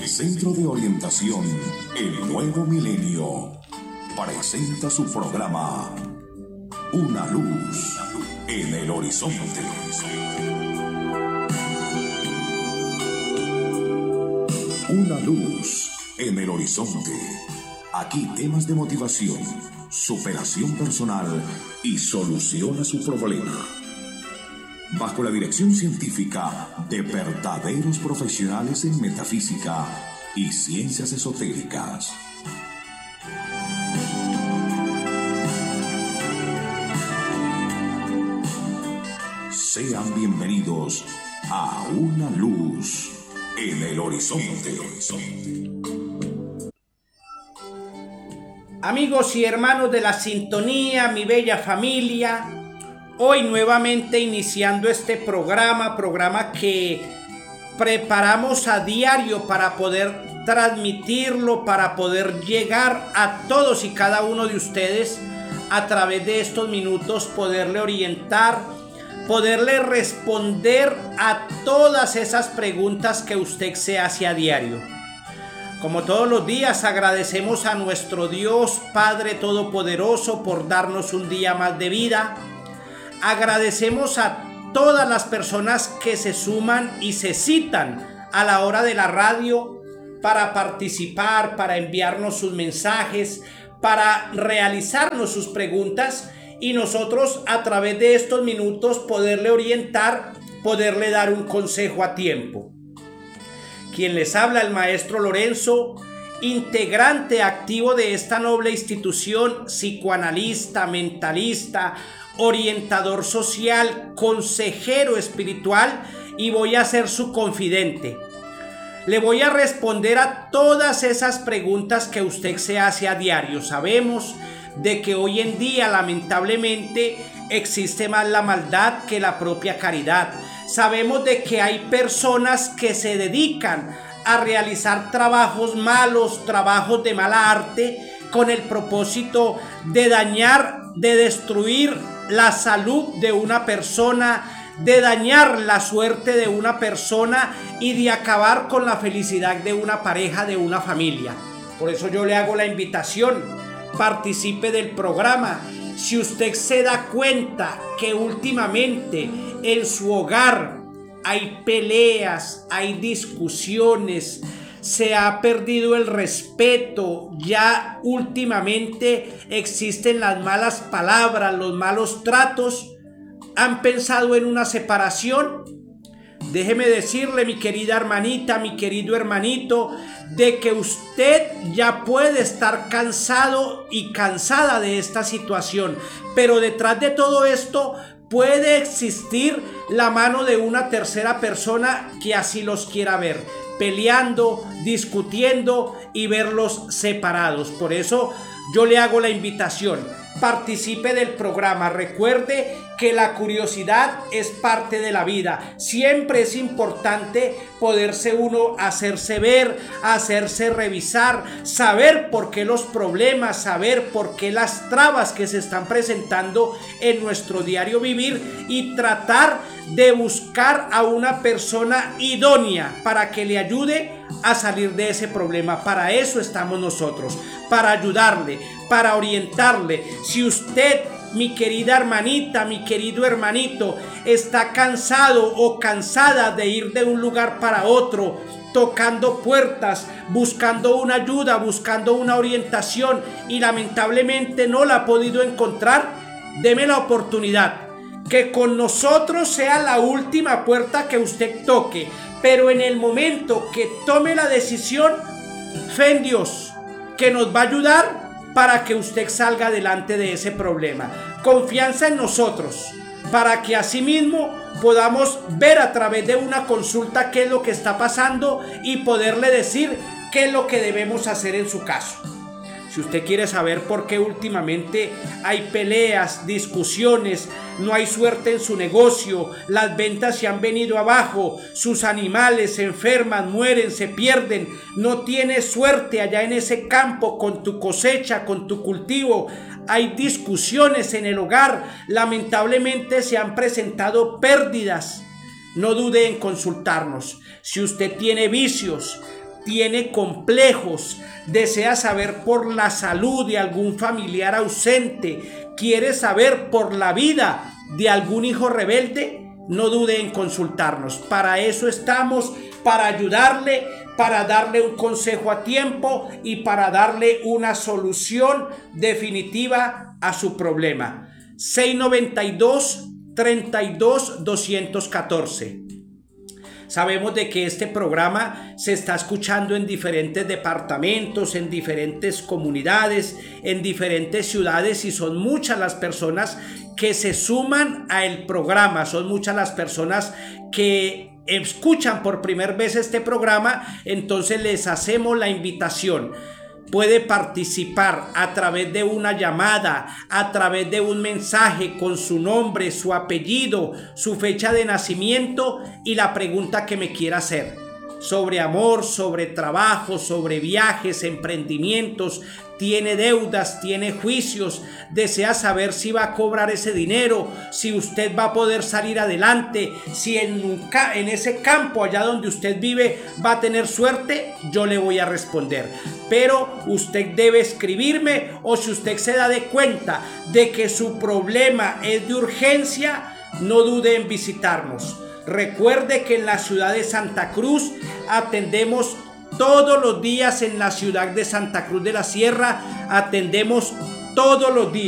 El Centro de Orientación El Nuevo Milenio presenta su programa Una Luz en el Horizonte. Una luz en el horizonte. Aquí temas de motivación, superación personal y solución a su problema. Bajo la dirección científica de verdaderos profesionales en metafísica y ciencias esotéricas. Sean bienvenidos a Una Luz en el Horizonte. Amigos y hermanos de la sintonía, mi bella familia, hoy nuevamente iniciando este programa que preparamos a diario para poder transmitirlo, para poder llegar a todos y cada uno de ustedes a través de estos minutos, poderle orientar, poderle responder a todas esas preguntas que usted se hace a diario. Como todos los días, agradecemos a nuestro Dios Padre Todopoderoso por darnos un día más de vida. Agradecemos a todas las personas que se suman y se citan a la hora de la radio para participar, para enviarnos sus mensajes, para realizarnos sus preguntas y nosotros a través de estos minutos poderle orientar, poderle dar un consejo a tiempo. Quien les habla, el maestro Lorenzo, integrante activo de esta noble institución, psicoanalista, mentalista, orientador social, consejero espiritual, y voy a ser su confidente. Le voy a responder a todas esas preguntas que usted se hace a diario. Sabemos de que hoy en día lamentablemente existe más la maldad que la propia caridad. Sabemos de que hay personas que se dedican a realizar trabajos malos, trabajos de mala arte, con el propósito de dañar, de destruir la salud de una persona, de dañar la suerte de una persona y de acabar con la felicidad de una pareja, de una familia. Por eso yo le hago la invitación. Participe del programa. Si usted se da cuenta que últimamente en su hogar hay peleas, hay discusiones, se ha perdido el respeto, ya últimamente existen las malas palabras, los malos tratos, ¿han pensado en una separación? Déjeme decirle, mi querida hermanita, mi querido hermanito, de que usted ya puede estar cansado y cansada de esta situación, pero detrás de todo esto puede existir la mano de una tercera persona que así los quiera ver, peleando, discutiendo y verlos separados. Por eso yo le hago la invitación. Participe del programa. Recuerde que la curiosidad es parte de la vida. Siempre es importante poderse uno hacerse ver, hacerse revisar, saber por qué los problemas, saber por qué las trabas que se están presentando en nuestro diario vivir y tratar de buscar a una persona idónea para que le ayude a salir de ese problema. Para eso estamos nosotros, para ayudarle, para orientarle. Si usted, mi querida hermanita, mi querido hermanito, está cansado o cansada de ir de un lugar para otro, tocando puertas, buscando una ayuda, buscando una orientación y lamentablemente no la ha podido encontrar, deme la oportunidad. Que con nosotros sea la última puerta que usted toque, pero en el momento que tome la decisión, fe en Dios, que nos va a ayudar para que usted salga adelante de ese problema. Confianza en nosotros, para que asimismo podamos ver a través de una consulta qué es lo que está pasando y poderle decir qué es lo que debemos hacer en su caso. Si usted quiere saber por qué últimamente hay peleas, discusiones, no hay suerte en su negocio, las ventas se han venido abajo, sus animales se enferman, mueren, se pierden, no tienes suerte allá en ese campo con tu cosecha, con tu cultivo, hay discusiones en el hogar, lamentablemente se han presentado pérdidas, no dude en consultarnos. Si usted tiene vicios, tiene complejos, desea saber por la salud de algún familiar ausente, quiere saber por la vida de algún hijo rebelde, no dude en consultarnos. Para eso estamos, para ayudarle, para darle un consejo a tiempo y para darle una solución definitiva a su problema. 692-32-214. Sabemos de que este programa se está escuchando en diferentes departamentos, en diferentes comunidades, en diferentes ciudades, y son muchas las personas que se suman al programa, son muchas las personas que escuchan por primera vez este programa. Entonces les hacemos la invitación. Puede participar a través de una llamada, a través de un mensaje con su nombre, su apellido, su fecha de nacimiento y la pregunta que me quiera hacer. Sobre amor, sobre trabajo, sobre viajes, emprendimientos, tiene deudas, tiene juicios, desea saber si va a cobrar ese dinero, si usted va a poder salir adelante, si en ese campo allá donde usted vive va a tener suerte, yo le voy a responder. Pero usted debe escribirme, o si usted se da de cuenta de que su problema es de urgencia, no dude en visitarnos. Recuerde que en la ciudad de Santa Cruz atendemos todos los días. En la ciudad de Santa Cruz de la Sierra atendemos todos los días.